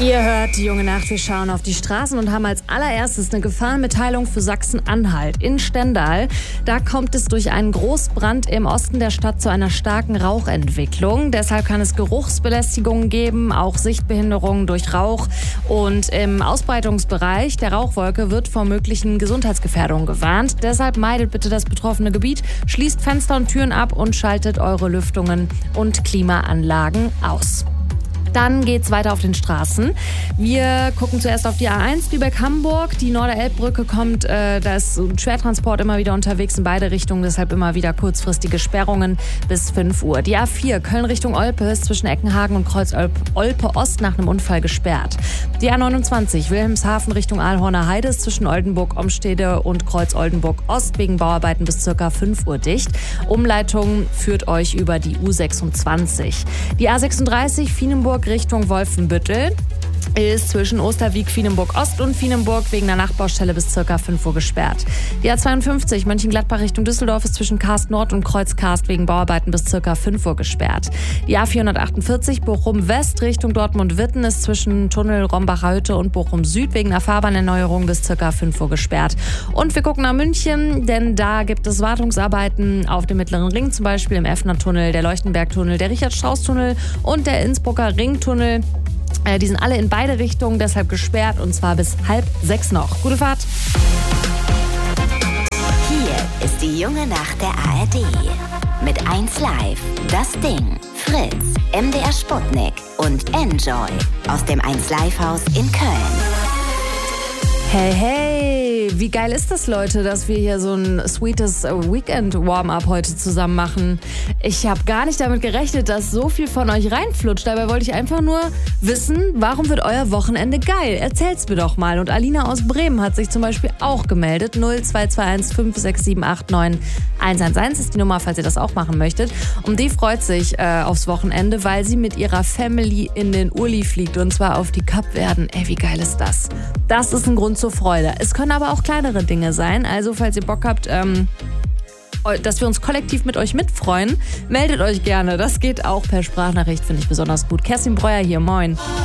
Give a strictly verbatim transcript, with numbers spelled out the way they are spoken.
Ihr hört die junge Nacht, wir schauen auf die Straßen und haben als allererstes eine Gefahrenmitteilung für Sachsen-Anhalt. In Stendal, da kommt es durch einen Großbrand im Osten der Stadt zu einer starken Rauchentwicklung. Deshalb kann es Geruchsbelästigungen geben, auch Sichtbehinderungen durch Rauch. Und im Ausbreitungsbereich der Rauchwolke wird vor möglichen Gesundheitsgefährdungen gewarnt. Deshalb meidet bitte das betroffene Gebiet, schließt Fenster und Türen ab und schaltet eure Lüftungen und Klimaanlagen aus. Dann geht's weiter auf den Straßen. Wir gucken zuerst auf die A eins Lübeck-Hamburg. Die Norderelbbrücke kommt, äh, da ist ein Schwertransport immer wieder unterwegs in beide Richtungen, deshalb immer wieder kurzfristige Sperrungen bis fünf Uhr. Die A vier Köln Richtung Olpe ist zwischen Eckenhagen und Kreuz Olpe Ost nach einem Unfall gesperrt. Die A neunundzwanzig Wilhelmshaven Richtung Aalhorner Heide ist zwischen Oldenburg-Omstede und Kreuz Oldenburg Ost wegen Bauarbeiten bis ca. fünf Uhr dicht. Umleitung führt euch über die U sechsundzwanzig. Die A sechsunddreißig Fienenburg Richtung Wolfenbüttel ist zwischen Osterwieck, Fienenburg Ost und Fienenburg wegen der Nachtbaustelle bis ca. fünf Uhr gesperrt. Die A zweiundfünfzig Mönchengladbach Richtung Düsseldorf ist zwischen Karst Nord und Kreuz Karst wegen Bauarbeiten bis ca. fünf Uhr gesperrt. Die A vierhundertachtundvierzig Bochum West Richtung Dortmund-Witten ist zwischen Tunnel Rombacher Hütte und Bochum Süd wegen der Fahrbahnerneuerung bis ca. fünf Uhr gesperrt. Und wir gucken nach München, denn da gibt es Wartungsarbeiten auf dem Mittleren Ring, zum Beispiel im Effner-Tunnel, der Leuchtenberg-Tunnel, der Richard-Strauss-Tunnel und der Innsbrucker Ringtunnel. Äh, die sind alle in beide Richtungen deshalb gesperrt und zwar bis halb sechs noch. Gute Fahrt! Hier ist die junge Nacht der A R D. Mit eins Live, Das Ding, Fritz, M D R Sputnik und Enjoy aus dem eins Live Haus in Köln. Hey, hey, wie geil ist das, Leute, dass wir hier so ein sweetes Weekend-Warm-Up heute zusammen machen. Ich habe gar nicht damit gerechnet, dass so viel von euch reinflutscht. Dabei wollte ich einfach nur wissen, warum wird euer Wochenende geil? Erzählt's mir doch mal. Und Alina aus Bremen hat sich zum Beispiel auch gemeldet. null zwei zwei eins fünf sechs sieben acht neun eins eins eins ist die Nummer, falls ihr das auch machen möchtet. Und die freut sich äh, aufs Wochenende, weil sie mit ihrer Family in den Uli fliegt. Und zwar auf die Kapverden. Ey, wie geil ist das? Das ist ein Grund zur Freude. Es können aber auch kleinere Dinge sein. Also, falls ihr Bock habt, ähm, dass wir uns kollektiv mit euch mitfreuen, meldet euch gerne. Das geht auch per Sprachnachricht, finde ich besonders gut. Kerstin Breuer hier, moin.